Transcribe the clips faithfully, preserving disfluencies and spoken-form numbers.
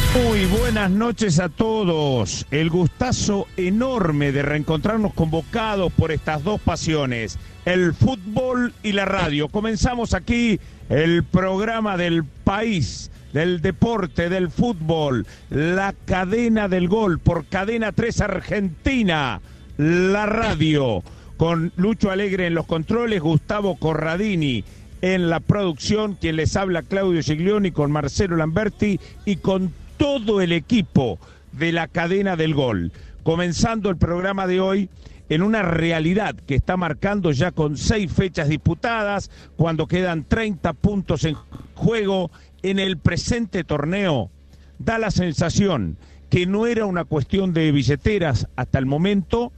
Muy buenas noches a todos. El gustazo enorme de reencontrarnos convocados por estas dos pasiones, el fútbol y la radio. Comenzamos aquí el programa del país, del deporte, del fútbol, la cadena del gol por Cadena tres Argentina, la radio, con Lucho Alegre en los controles, Gustavo Corradini en la producción, quien les habla Claudio Giglioni con Marcelo Lamberti y con todo el equipo de la cadena del gol. Comenzando el programa de hoy en una realidad que está marcando ya con seis fechas disputadas, cuando quedan treinta puntos en juego en el presente torneo, da la sensación que no era una cuestión de billeteras hasta el momento.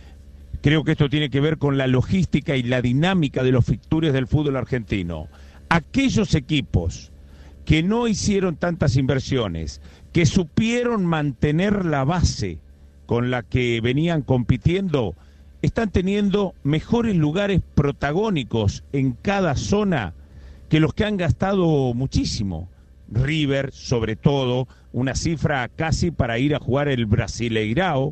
Creo que esto tiene que ver con la logística y la dinámica de los fixtures del fútbol argentino. Aquellos equipos que no hicieron tantas inversiones, que supieron mantener la base con la que venían compitiendo, están teniendo mejores lugares protagónicos en cada zona que los que han gastado muchísimo. River, sobre todo, una cifra casi para ir a jugar el Brasileirao,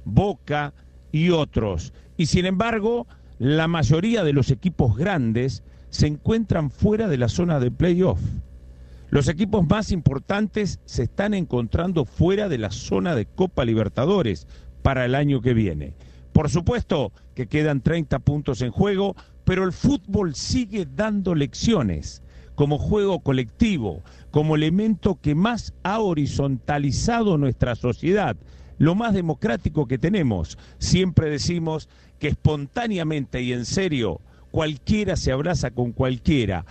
Boca y otros. Y sin embargo, la mayoría de los equipos grandes se encuentran fuera de la zona de playoff. Los equipos más importantes se están encontrando fuera de la zona de Copa Libertadores para el año que viene. Por supuesto que quedan treinta puntos en juego, pero el fútbol sigue dando lecciones como juego colectivo, como elemento que más ha horizontalizado nuestra sociedad, lo más democrático que tenemos. Siempre decimos que espontáneamente y en serio, cualquiera se abraza con cualquiera.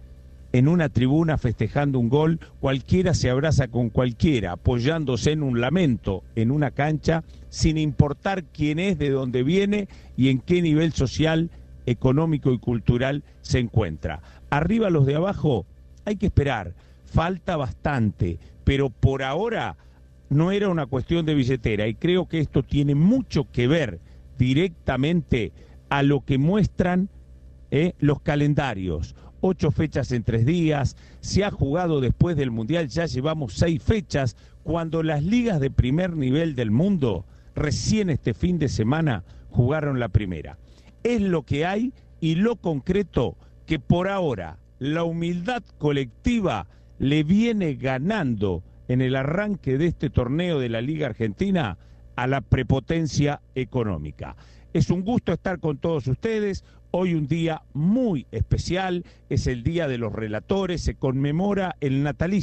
En una tribuna festejando un gol, cualquiera se abraza con cualquiera, apoyándose en un lamento, en una cancha, sin importar quién es, de dónde viene y en qué nivel social, económico y cultural se encuentra. Arriba los de abajo, hay que esperar, falta bastante, pero por ahora no era una cuestión de billetera y creo que esto tiene mucho que ver directamente a lo que muestran eh, los calendarios. Ocho fechas en tres días, se ha jugado después del Mundial, ya llevamos seis fechas, cuando las ligas de primer nivel del mundo recién este fin de semana jugaron la primera. Es lo que hay y lo concreto que por ahora la humildad colectiva le viene ganando en el arranque de este torneo de la Liga Argentina a la prepotencia económica. Es un gusto estar con todos ustedes. Hoy un día muy especial, es el Día de los Relatores, se conmemora el natalicio